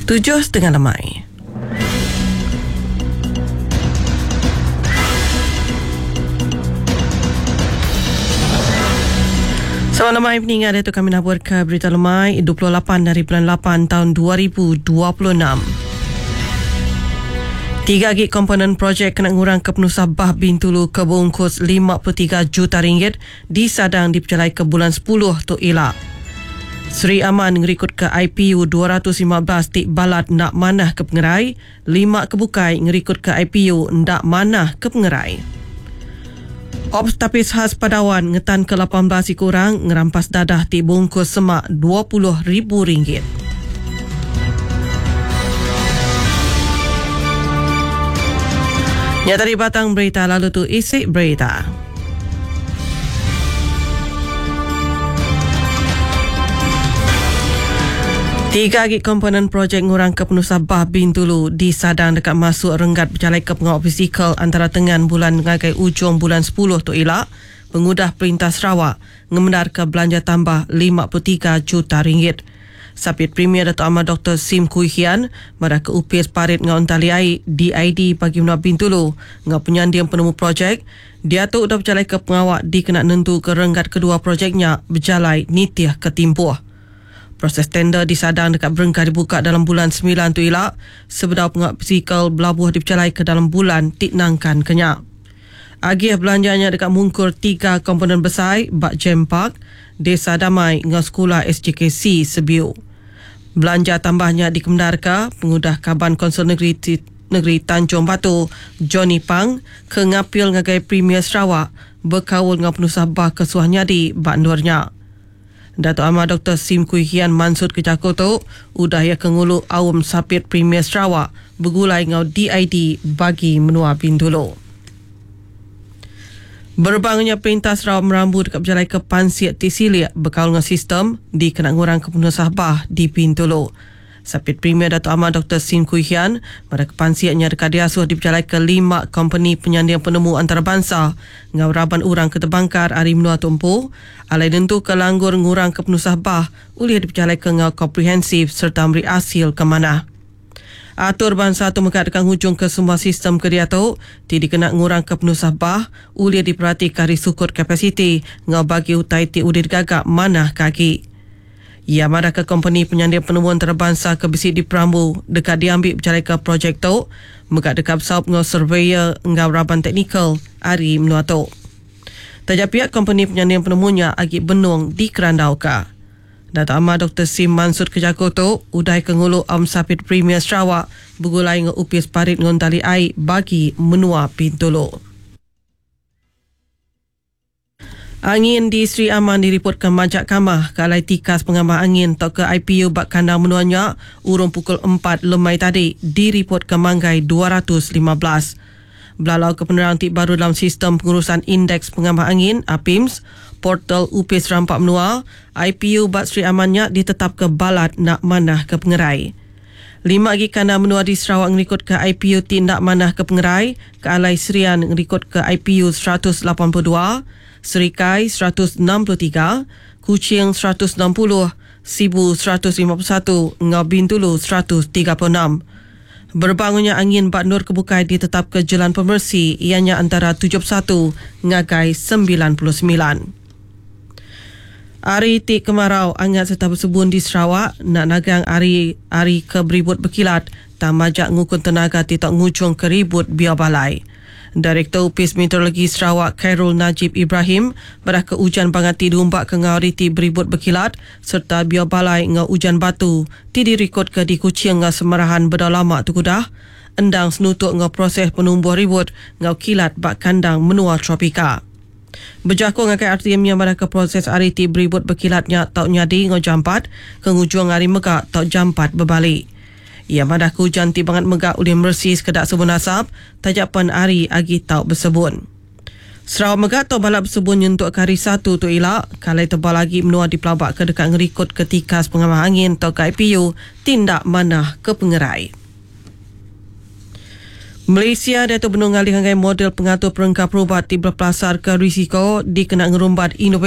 7:30 Mai. Selamat Mai peningkat itu kami nak buat ke berita lemai 28 dari bulan 8 tahun 2026. 3 gig komponen projek kena ngurang ke penusah Bah Bintulu ke bungkus 53 juta ringgit disadang dipercayai ke bulan 10 tu elak. Seri Aman ngerikut ke IPU 215 tik balat nak manah ke pengerai, 5 kebukai ngerikut ke IPU ndak manah ke pengerai. Ops Tapis Khas Padawan ngetan ke 18 kurang ngerampas dadah ti bungkus semak RM20,000. Ya tadi batang berita lalu tu isi berita. Tiga gig komponen projek ngurang ke penusah Bah Bintulu disadang dekat masuk renggat berjalai ke pengawal fizikal antara tengan bulan ngagai ujung bulan 10 tu elak. Pengudah Perintah Sarawak ngemendar ke belanja tambah RM53 juta. Sapit Premier Dato' Ahmad Dr. Sim Kui Hian mara ke UPS Parit ngau Untali Air DID bagi menua Bintulu ngau penyandian penemu projek. Dia tu dah berjalai ke pengawal dikena nentu ke renggat kedua projeknya berjalai nitiah ketimpuh. Proses tender disadang dekat berengkah dibuka dalam bulan 9 tu elak. Sebedau pengawal fizikal belabuh dipercayai ke dalam bulan tiknangkan kenyak. Agih belanjanya dekat mungkur 3 komponen besar Bak Jem Park, Desa Damai dengan Sekolah SJKC Sebiu. Belanja tambahnya dikemendarkan pengudah Kaban Konsul Negeri Tanjung Batu Johnny Pang ke ngapil ngagai Premier Sarawak berkawal dengan penusah Bah Kesuah Nyadi Bak Nurnya. Dato' Ahmad Dr. Sim Kui Hian mansut ke Jakarta udah ia kengulu awam Sapit Premier Sarawak bergulai ngau DID bagi menua Bintulu. Berbangnya Perintah Sarawak merambu dekat berjalai ke Pansiat Tisilia berkawal dengan sistem di kena ngurang ke penusah Bah di Bintulu. Sapit Premier Dato' Ahmad Dr. Sim Kui Hian pada kepansiatnya dekat diasuh dipercayai ke 5 company penyandang penemu antarabangsa ngau raban urang ke terbangkar hari menua tumpu alai nentu ke langgur ngurang ke penusah Bah ulih dipercayai ke ngau komprehensif serta beri hasil ke mana. Atur bangsa tu mekat dekat hujung ke semua sistem ke dia tu tidak kena ngurang ke penusah Bah ulih diperhatikan risukut kapasiti ngau bagi utai ti udir gagak manah kaki. Ia marah ke company penyandang penemuan antarabangsa ke besi di Perambu dekat diambil berjalai ke projek tu mekat dekat besar ngau surveyor ngau raban teknikal hari menua tu. Tajak pihak company penyandang penemunya agak benung di Kerandau ka. Dato' Ahmad Dr. Sim mansut ke Jakarta udai ke ngulu Sapit Premier Sarawak bergulai ngau UPS Parit ngau Untali Air bagi menua Bintulu. Angin di Seri Aman diripotkan majak kamah ke alai tikas pengambang angin atau ke IPU bak kandang menuanya urung pukul 4 lemai tadi diripotkan manggai 215. Belalau ke penerang tik baru dalam sistem pengurusan indeks pengambang angin APIMS, portal UPS Rampak Menua, IPU bak Seri Amannya ditetap ke balat nak manah ke pengerai. 5 gig kandang menua di Sarawak ngerikut ke IPU tindak manah ke pengerai, ke alai Serian ngerikut ke IPU 182, Serikai 163, Kuching 160, Sibu 151, Ngau Bintulu 136. Berbangunnya angin Bak Nur Kebukai ditetap ke jalan pemersi ianya antara 71 ngagai 99. Hari tik kemarau angat serta bersebun di Sarawak nak nagang hari ke beribut berkilat tak majak ngukun tenaga titok ngujung ke ribut biar balai. Direktur UPS Meteorologi Sarawak Khairul Najib Ibrahim berah ke hujan bangati diumbak ke ngau riti beribut berkilat serta biar balai ngau hujan batu ti dirikod ke di Kuching ngau semarahan berdau lama tu kudah endang senutuk ngau proses penumbuh ribut ngau kilat bak kandang menua tropika. Berjakung ngakai RTM yang berah ke proses ariti beribut berkilatnya tau nyadi ngau jampat ke ngujung hari megak tau jampat berbalik. Ia madah ke hujan tibangan megak oleh mersi sekedak sebun asap, tajapan hari agi tau bersebun. Sarawak megak tau balap bersebun untuk ke hari 1 tu elak, kalai tebal lagi menua di pelabak ke dekat ngerikut ke tikas pengambang angin atau ke IPU, tindak manah ke pengerai. Malaysia Dato' Benung ngalih model pengatur perengkap perubat di berplasar ke risiko dikena ngerumbat inovasi